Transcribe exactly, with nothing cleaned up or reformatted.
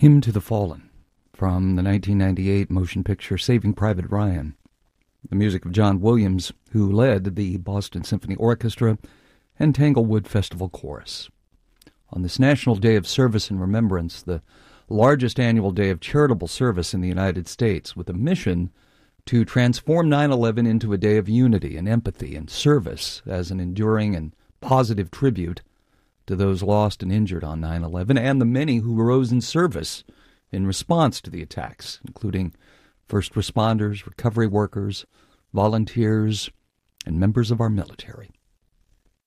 Hymn to the Fallen from the nineteen ninety-eight motion picture Saving Private Ryan. The music of John Williams, who led the Boston Symphony Orchestra and Tanglewood Festival Chorus. On this National Day of Service and Remembrance, the largest annual day of charitable service in the United States, with a mission to transform nine eleven into a day of unity and empathy and service as an enduring and positive tribute to those lost and injured on nine eleven and the many who rose in service in response to the attacks, including first responders, recovery workers, volunteers, and members of our military.